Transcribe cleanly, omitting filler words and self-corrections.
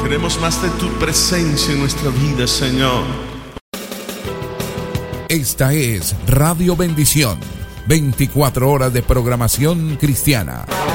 Queremos más de tu presencia en nuestra vida, Señor. Esta es Radio Bendición, 24 horas de programación cristiana.